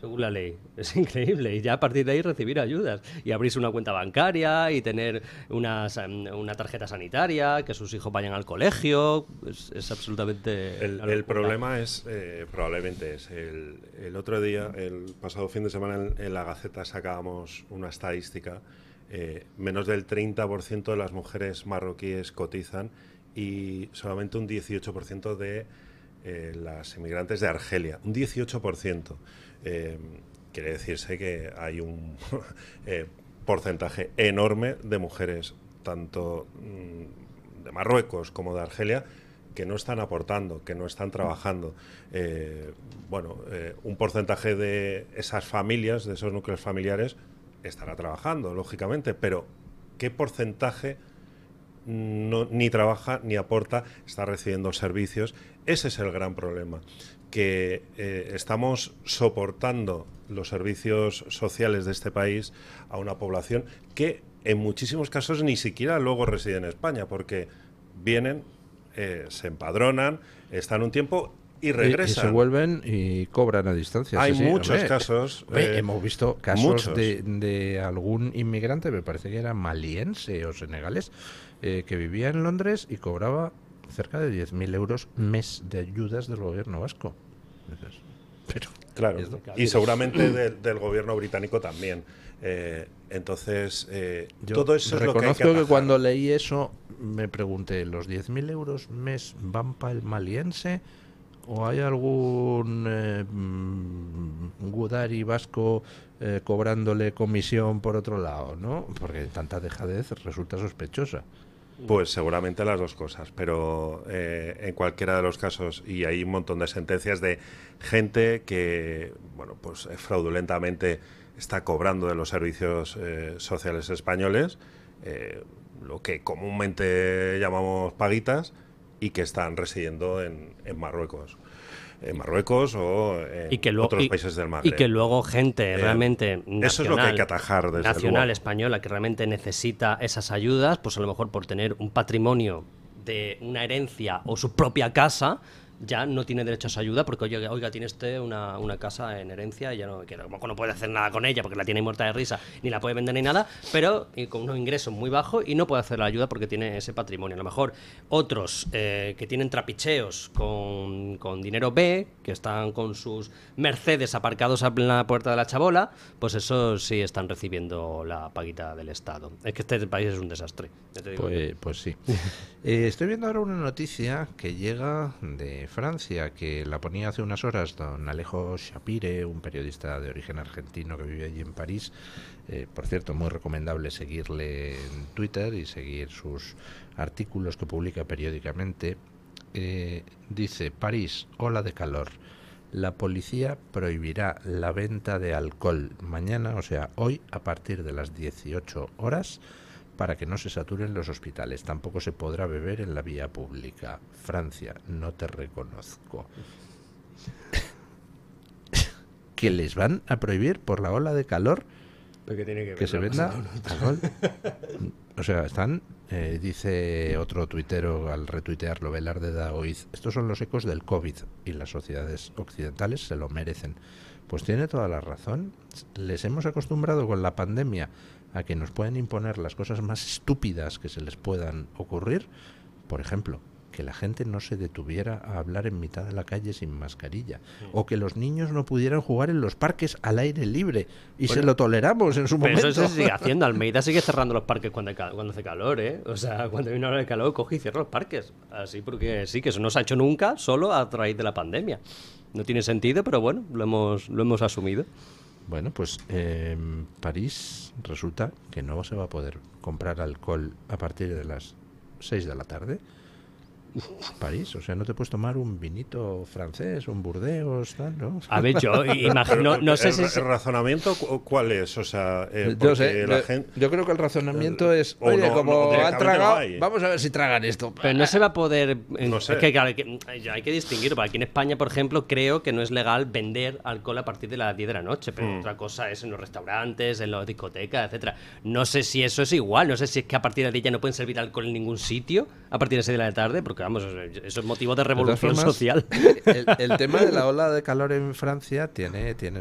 según la ley. Es increíble. Y ya a partir de ahí recibir ayudas. Y abrirse una cuenta bancaria y tener una tarjeta sanitaria, que sus hijos vayan al colegio. Es absolutamente... El problema es, probablemente es, el otro día, el pasado fin de semana en la Gaceta sacábamos una estadística. Menos del 30% de las mujeres marroquíes cotizan y solamente un 18% de las inmigrantes de Argelia. Un 18%. Quiere decirse que hay un porcentaje enorme de mujeres, tanto de Marruecos como de Argelia, que no están aportando, que no están trabajando. Un porcentaje de esas familias, de esos núcleos familiares, estará trabajando, lógicamente, pero ¿qué porcentaje ni trabaja ni aporta, está recibiendo servicios? Ese es el gran problema, que estamos soportando los servicios sociales de este país a una población que en muchísimos casos ni siquiera luego reside en España, porque vienen, se empadronan, están un tiempo y regresan. Y se vuelven y cobran a distancia. Hay muchos casos. Hemos visto casos de algún inmigrante, me parece que era maliense o senegalés, que vivía en Londres y cobraba cerca de 10.000 euros mes de ayudas del gobierno vasco. Pero, claro, y seguramente del gobierno británico también. Entonces, todo eso es lo que hay que reconozco que cuando atajar. leí eso me pregunté, ¿los 10.000 euros mes van para el maliense? ¿O hay algún gudari vasco cobrándole comisión por otro lado, ¿no? Porque tanta dejadez resulta sospechosa. Pues seguramente las dos cosas, pero en cualquiera de los casos, y hay un montón de sentencias de gente que, bueno, pues fraudulentamente está cobrando de los servicios sociales españoles, lo que comúnmente llamamos paguitas, y que están residiendo en Marruecos. En Marruecos o en otros países del Magreb. Y que luego gente realmente nacional, eso es lo que hay que atajar desde nacional luego. Española, que realmente necesita esas ayudas, pues a lo mejor por tener un patrimonio de una herencia o su propia casa, ya no tiene derecho a esa ayuda porque, oiga, tiene usted una casa en herencia y ya no, que no puede hacer nada con ella porque la tiene muerta de risa, ni la puede vender ni nada, pero con unos ingresos muy bajos y no puede hacer la ayuda porque tiene ese patrimonio. A lo mejor otros que tienen trapicheos con dinero B, que están con sus Mercedes aparcados en la puerta de la chabola, pues esos sí están recibiendo la paguita del Estado. Es que este país es un desastre. Ya te digo. Pues sí. Estoy viendo ahora una noticia que llega de Francia, que la ponía hace unas horas don Alejo Shapire, un periodista de origen argentino que vive allí en París. Por cierto, muy recomendable seguirle en Twitter y seguir sus artículos que publica periódicamente. Dice: París, ola de calor. La policía prohibirá la venta de alcohol mañana, o sea, hoy, a partir de las 18 horas, para que no se saturen los hospitales. Tampoco se podrá beber en la vía pública. Francia, no te reconozco. ¿Que les van a prohibir por la ola de calor que se venda alcohol? O sea, están, dice otro tuitero al retuitearlo, Velarde Daoiz, estos son los ecos del COVID y las sociedades occidentales se lo merecen. Pues tiene toda la razón. Les hemos acostumbrado con la pandemia a que nos pueden imponer las cosas más estúpidas que se les puedan ocurrir. Por ejemplo, que la gente no se detuviera a hablar en mitad de la calle sin mascarilla, o que los niños no pudieran jugar en los parques al aire libre, y se lo toleramos en su momento. Pero eso se sigue haciendo. Almeida sigue cerrando los parques cuando hace calor, ¿eh? O sea, cuando hay una hora de calor, coge y cierra los parques. Así porque sí, que eso no se ha hecho nunca, solo a raíz de la pandemia. No tiene sentido, pero bueno, lo hemos asumido. Bueno, pues en París resulta que no se va a poder comprar alcohol a partir de las 6 de la tarde. París, o sea, no te puedes tomar un vinito francés, un Burdeos, tal, ¿no? A ver, yo imagino, no sé si... ¿El razonamiento cuál es? O sea, yo creo que el razonamiento es, oye, como han tragado, vamos a ver si tragan esto. Pero no se va a poder... No sé. Es que claro, hay que distinguir. Aquí en España, por ejemplo, creo que no es legal vender alcohol a partir de las 10 de la noche, pero otra cosa es en los restaurantes, en las discotecas, etcétera. No sé si eso es igual, no sé si es que a partir de 10 ya no pueden servir alcohol en ningún sitio a partir de 6 de la tarde, porque vamos, eso es motivo de revolución social. El tema de la ola de calor en Francia tiene